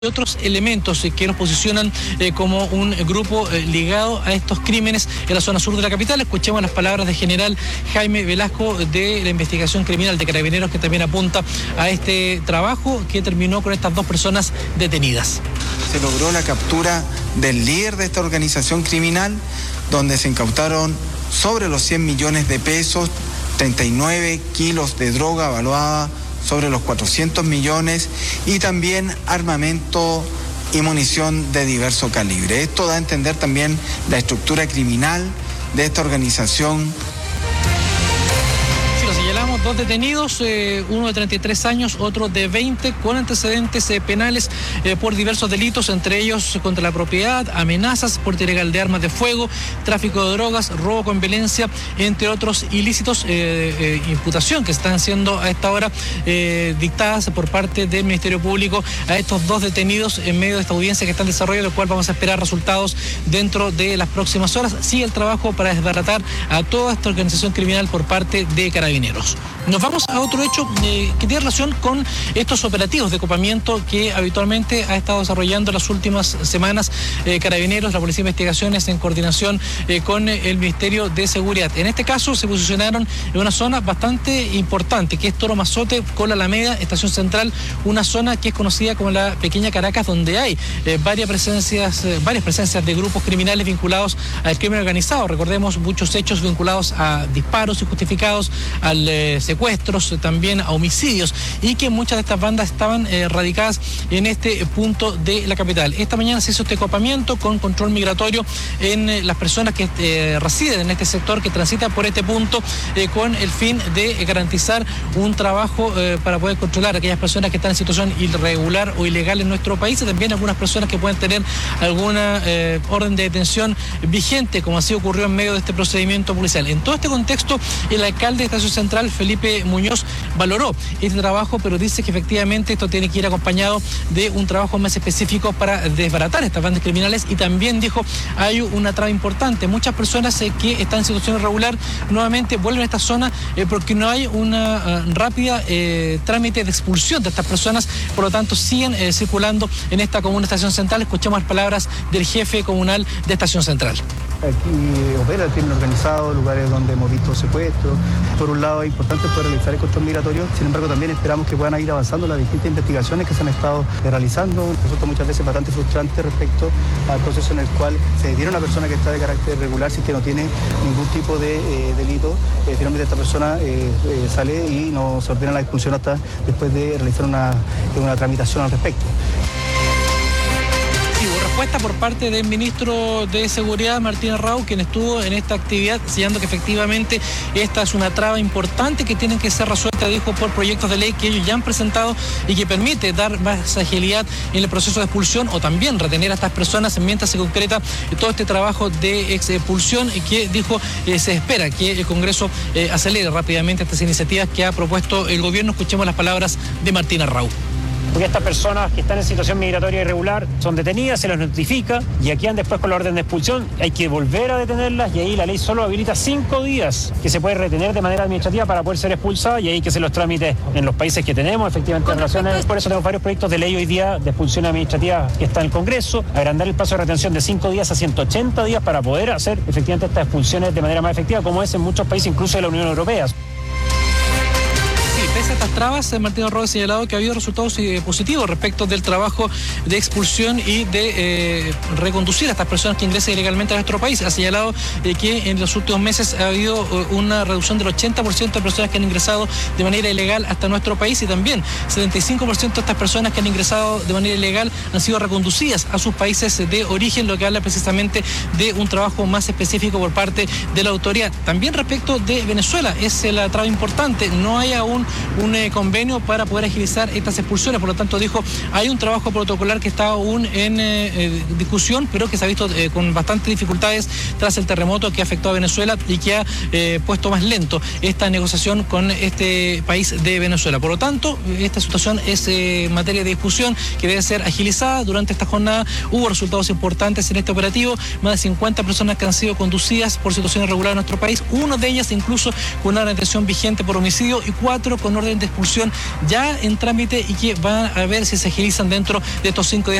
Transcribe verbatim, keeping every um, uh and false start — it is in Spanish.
otros elementos que nos posicionan eh, como un grupo eh, ligado a estos crímenes en la zona sur de la capital. Escuchemos las palabras del general Jaime Velasco de la investigación criminal de Carabineros, que también apunta a este trabajo que terminó con estas dos personas detenidas. Se logró la captura del líder de esta organización criminal, donde se incautaron sobre los cien millones de pesos, treinta y nueve kilos de droga evaluada sobre los cuatrocientos millones y también armamento y munición de diverso calibre. Esto da a entender también la estructura criminal de esta organización. Sí, lo señalamos, dos detenidos, eh, uno de treinta y tres años, otro de veinte, con antecedentes eh, penales eh, por diversos delitos, entre ellos contra la propiedad, amenazas, porte ilegal de armas de fuego, tráfico de drogas, robo con violencia, entre otros ilícitos, eh, eh, imputación que están siendo a esta hora eh, dictadas por parte del Ministerio Público a estos dos detenidos en medio de esta audiencia que está en desarrollo, del cual vamos a esperar resultados dentro de las próximas horas. Sigue el trabajo para desbaratar a toda esta organización criminal por parte de Carabineros. Nos vamos a otro hecho eh, que tiene relación con estos operativos de copamiento que habitualmente ha estado desarrollando las últimas semanas eh, Carabineros, la Policía de Investigaciones, en coordinación eh, con el Ministerio de Seguridad. En este caso se posicionaron en una zona bastante importante, que es Toro Mazote con la Alameda, Estación Central, una zona que es conocida como la Pequeña Caracas, donde hay eh, varias presencias, eh, varias presencias de grupos criminales vinculados al crimen organizado. Recordemos muchos hechos vinculados a disparos injustificados, al eh, secuestros, también a homicidios, y que muchas de estas bandas estaban eh, radicadas en este punto de la capital. Esta mañana se hizo este copamiento con control migratorio en eh, las personas que eh, residen en este sector, que transitan por este punto, eh, con el fin de eh, garantizar un trabajo eh, para poder controlar a aquellas personas que están en situación irregular o ilegal en nuestro país, y también algunas personas que pueden tener alguna eh, orden de detención vigente, como así ocurrió en medio de este procedimiento policial. En todo este contexto, el alcalde de Estación Central, Felipe Muñoz, valoró este trabajo, pero dice que efectivamente esto tiene que ir acompañado de un trabajo más específico para desbaratar estas bandas criminales, y también dijo hay una traba importante. Muchas personas eh, que están en situación irregular nuevamente vuelven a esta zona eh, porque no hay una uh, rápida eh, trámite de expulsión de estas personas, por lo tanto siguen eh, circulando en esta comuna Estación Central. Escuchemos las palabras del jefe comunal de Estación Central. Aquí opera el crimen organizado, lugares donde hemos visto secuestros. Por un lado es importante poder realizar el control migratorio, sin embargo también esperamos que puedan ir avanzando las distintas investigaciones que se han estado realizando. Resulta muchas veces bastante frustrante respecto al proceso en el cual se detiene a una persona que está de carácter regular, si que no tiene ningún tipo de eh, delito. Eh, finalmente esta persona eh, eh, sale y no se ordena la expulsión hasta después de realizar una, una tramitación al respecto. Respuesta por parte del ministro de Seguridad, Martín Arrau, quien estuvo en esta actividad, señalando que efectivamente esta es una traba importante que tiene que ser resuelta, dijo, por proyectos de ley que ellos ya han presentado y que permite dar más agilidad en el proceso de expulsión, o también retener a estas personas mientras se concreta todo este trabajo de expulsión, y que dijo eh, se espera que el Congreso eh, acelere rápidamente estas iniciativas que ha propuesto el gobierno. Escuchemos las palabras de Martín Arrau. Porque estas personas que están en situación migratoria irregular son detenidas, se las notifica y aquí quedan después con la orden de expulsión. Hay que volver a detenerlas, y ahí la ley solo habilita cinco días que se puede retener de manera administrativa para poder ser expulsada, y ahí que se los trámites en los países que tenemos efectivamente relaciones. Por eso tenemos varios proyectos de ley hoy día de expulsión administrativa que está en el Congreso, agrandar el plazo de retención de cinco días a ciento ochenta días para poder hacer efectivamente estas expulsiones de manera más efectiva, como es en muchos países, incluso de la Unión Europea. Pese a estas trabas, Martín Arrau ha señalado que ha habido resultados eh, positivos respecto del trabajo de expulsión y de eh, reconducir a estas personas que ingresan ilegalmente a nuestro país. Ha señalado eh, que en los últimos meses ha habido eh, una reducción del ochenta por ciento de personas que han ingresado de manera ilegal hasta nuestro país, y también setenta y cinco por ciento de estas personas que han ingresado de manera ilegal han sido reconducidas a sus países de origen, lo que habla precisamente de un trabajo más específico por parte de la autoridad. También respecto de Venezuela, es la traba importante, no hay aún un eh, convenio para poder agilizar estas expulsiones, por lo tanto dijo hay un trabajo protocolar que está aún en eh, eh, discusión, pero que se ha visto eh, con bastantes dificultades tras el terremoto que afectó a Venezuela y que ha eh, puesto más lento esta negociación con este país de Venezuela. Por lo tanto, esta situación es eh, materia de discusión que debe ser agilizada. Durante esta jornada hubo resultados importantes en este operativo, más de cincuenta personas que han sido conducidas por situación irregular en nuestro país, una de ellas incluso con una detención vigente por homicidio y cuatro con orden de expulsión ya en trámite y que van a ver si se agilizan dentro de estos cinco días